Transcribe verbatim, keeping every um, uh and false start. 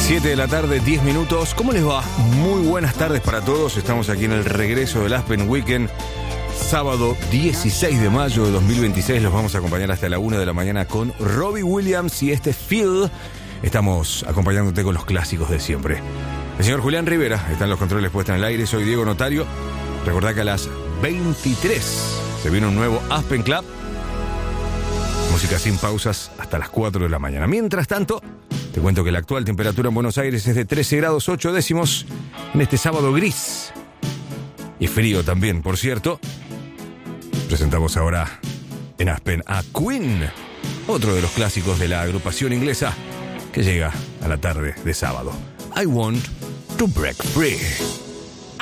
siete de la tarde, diez minutos. ¿Cómo les va? Muy buenas tardes para todos. Estamos aquí en el regreso del Aspen Weekend. Sábado dieciséis de mayo de dos mil veintiséis. Los vamos a acompañar hasta la una de la mañana con Robbie Williams y este Phil. Estamos acompañándote con los clásicos de siempre. El señor Julián Rivera está en los controles puestos en el aire. Soy Diego Notario. Recordá que a las veintitrés se viene un nuevo Aspen Club. Música sin pausas hasta las cuatro de la mañana. Mientras tanto, te cuento que la actual temperatura en Buenos Aires es de trece grados ocho décimos en este sábado gris. Y frío también, por cierto. Presentamos ahora en Aspen a Queen, otro de los clásicos de la agrupación inglesa que llega a la tarde de sábado. I Want to Break Free.